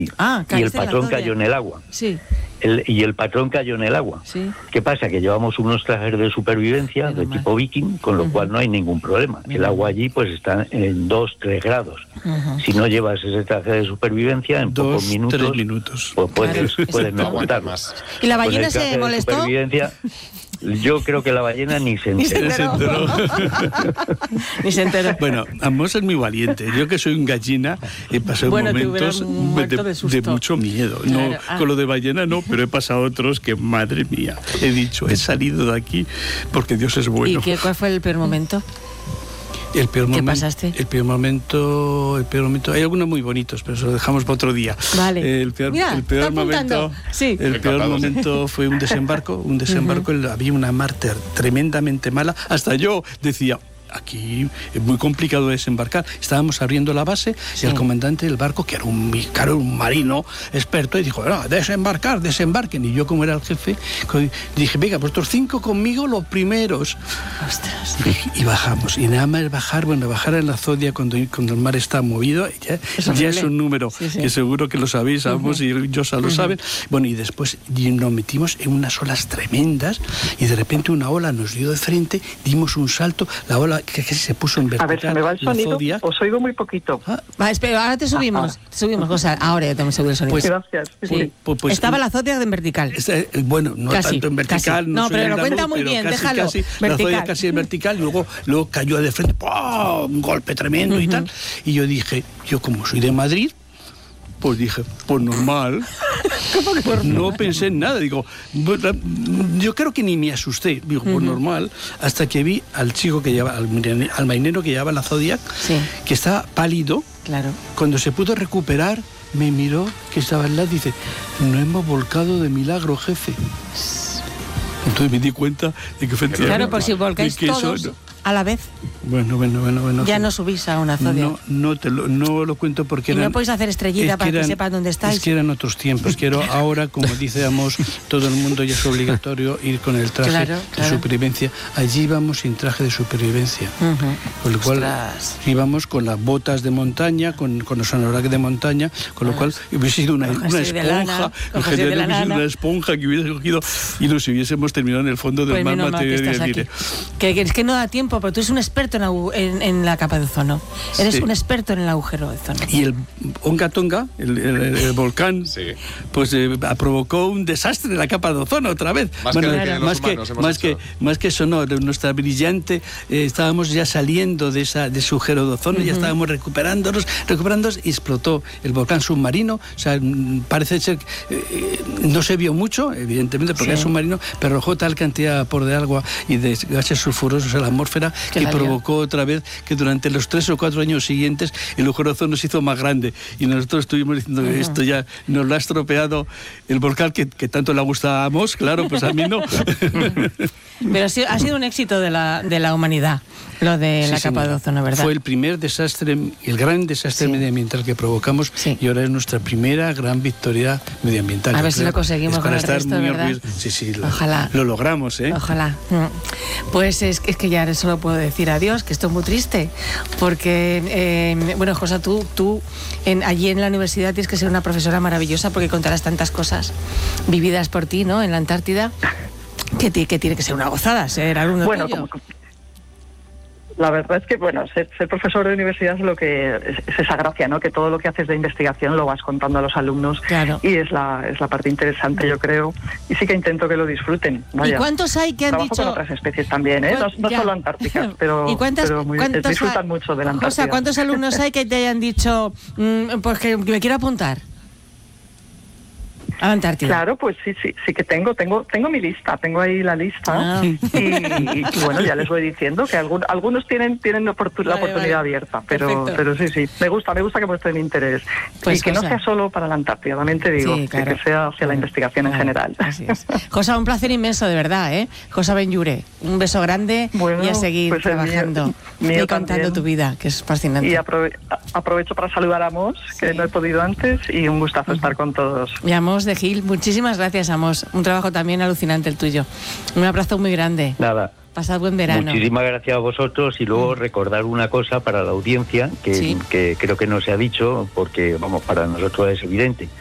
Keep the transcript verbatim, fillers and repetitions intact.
Ah, y el patrón cayó en el agua. Sí. El, y el patrón cayó en el agua. Sí. ¿Qué pasa? Que llevamos unos trajes de supervivencia Menos de mal. tipo viking, con lo uh-huh. cual no hay ningún problema. Menos el agua allí pues está en dos, tres grados. Uh-huh. Si no llevas ese traje de supervivencia, en dos, pocos minutos, tres minutos. pues puedes, claro, puedes no aguantar más. ¿Y la ballena pues se molestó? Yo creo que la ballena ni se enteró. Ni se enteró. Ni se enteró. Bueno, Amos es muy valiente. Yo que soy un gallina he pasado bueno, momentos de, de, de mucho miedo. Claro. No, Ah. con lo de ballena no, pero he pasado otros que, madre mía, he dicho, he salido de aquí porque Dios es bueno. ¿Y qué, cuál fue el peor momento? El peor ¿Qué momento, pasaste? El peor momento, el peor momento. Hay algunos muy bonitos, pero eso lo dejamos para otro día. Vale. El peor, Mira, el peor momento, sí. el peor momento fue un desembarco, un desembarco. Uh-huh. Había una mar tremendamente mala. Hasta yo decía, aquí es muy complicado desembarcar. Estábamos abriendo la base sí. y el comandante del barco, que era un, claro, un marino experto, y dijo, no, desembarcar, desembarquen. Y yo, como era el jefe, dije, venga, vosotros cinco conmigo, los primeros. Ostras. Y, y bajamos. Y nada más bajar, bueno, bajar en la Zodia cuando, cuando el mar está movido, ya es, ya es un número sí, sí. que seguro que lo sabéis, Amos uh-huh. y Josa lo uh-huh. saben. Bueno, y después y nos metimos en unas olas tremendas y de repente una ola nos dio de frente, dimos un salto, la ola que, que se puso en vertical. A ver, se me va el sonido, os oigo muy poquito. Ah, va, espera, ahora te subimos, ah, ah. subimos, cosa, ahora ya te subir el sonido. Pues, Gracias. Sí. Sí. Pues, pues, Estaba la Zodia en vertical. Está, bueno, no casi, tanto en vertical. No, no pero lo cuenta muy bien, casi, déjalo. Casi, vertical. La Zodia casi en vertical, y luego, luego cayó de frente, ¡oh! Un golpe tremendo uh-huh. y tal. Y yo dije, yo como soy de Madrid, pues dije, pues normal. ¿Cómo que por no pensé en nada. Digo, yo creo que ni me asusté. Digo, pues uh-huh. normal. Hasta que vi al chico que llevaba, al, al marinero que llevaba la Zodiac, sí. que estaba pálido. Claro. Cuando se pudo recuperar, me miró, que estaba al lado, y dice, no hemos volcado de milagro, jefe. Entonces me di cuenta de que efectivamente... Claro, por si volcáis todos eso, no. a la vez. Bueno, bueno, bueno, bueno. Ya no subís a una Zodia. No, no, te lo, no lo cuento porque... Y eran, no podéis hacer estrellita para que, eran, que sepan dónde estáis. Es que eran otros tiempos. Quiero ahora, como dice Amos, todo el mundo ya es obligatorio ir con el traje claro, de claro. supervivencia. Allí íbamos sin traje de supervivencia. Uh-huh. Con lo cual Ostras. íbamos con las botas de montaña, con, con los anoraks de montaña, con lo cual hubiese sido una, una esponja, una esponja que hubiese cogido y nos hubiésemos terminado en el fondo del pues mar material. Que, que, que es que no da tiempo, pero tú eres un experto en, en, en la capa de ozono. Eres sí. un experto en el agujero de ozono. Y el Onga Tonga, el, el, el, el volcán, sí. pues eh, provocó un desastre en la capa de ozono otra vez. Más bueno, que, claro. más, que, más, que, más que eso, no, nuestra brillante, eh, estábamos ya saliendo de, esa, de ese agujero de ozono, uh-huh. ya estábamos recuperándonos, recuperándonos y explotó el volcán submarino. O sea, parece ser que eh, no se vio mucho, evidentemente, porque sí. es submarino, pero arrojó tal cantidad por de agua y de gases sulfurosos a la atmósfera que, que provocó otra vez que durante los tres o cuatro años siguientes el agujero de ozono se hizo más grande y nosotros estuvimos diciendo que esto ya nos lo ha estropeado el volcán que, que tanto le gusta a Amos, claro, pues a mí no. Pero ha sido un éxito de la, de la humanidad, lo de sí, la capa de ozono, ¿verdad? Fue el primer desastre, el gran desastre sí. medioambiental que provocamos sí. y ahora es nuestra primera gran victoria medioambiental. A ver si lo conseguimos con el resto, ¿verdad? Orgullo. Sí, sí, lo, Ojalá. lo logramos, ¿eh? Ojalá. Pues es, es que ya solo puedo decir adiós, que esto es muy triste, porque, eh, bueno, Josa, tú, tú en, allí en la universidad tienes que ser una profesora maravillosa porque contarás tantas cosas vividas por ti, ¿no?, en la Antártida, que, que tiene que ser una gozada ser alumno bueno, tuyo. Como, la verdad es que, bueno, ser, ser profesor de universidad es lo que es, es esa gracia, ¿no?, que todo lo que haces de investigación lo vas contando a los alumnos, claro. y es la es la parte interesante, yo creo, y sí que intento que lo disfruten. Vaya. ¿Y cuántos hay que han Trabajo dicho? con otras especies también, ¿eh? No, no solo antárticas, pero, ¿Y cuántas, pero muy, disfrutan mucho de la Antártida. O sea, ¿cuántos alumnos hay que te hayan dicho, mmm, pues que me quiero apuntar a la Antártida? Claro, pues sí, sí, sí que tengo, tengo, tengo mi lista, tengo ahí la lista, ah. y, y, y bueno, ya les voy diciendo que algún, algunos tienen, tienen oportun, vale, la oportunidad vale. abierta, pero, pero sí, sí, me gusta, me gusta que muestren interés, pues y que Josa. no sea solo para la Antártida, también te digo, sí, claro. que sea hacia claro. la investigación claro. en general. Así es. Josa, un placer inmenso, de verdad, ¿eh? Josa Benlloure, un beso grande bueno, y a seguir pues trabajando mío, mío y contando también. Tu vida, que es fascinante. Y aprove aprovecho para saludar a Amos, que sí. no he podido antes, y un gustazo uh-huh. estar con todos. Y a Amos de de Gil. Muchísimas gracias, Amos. Un trabajo también alucinante el tuyo. Un abrazo muy grande. Nada. Pasad buen verano. Muchísimas gracias a vosotros y luego recordar una cosa para la audiencia que, sí. que creo que no se ha dicho porque, vamos, para nosotros es evidente.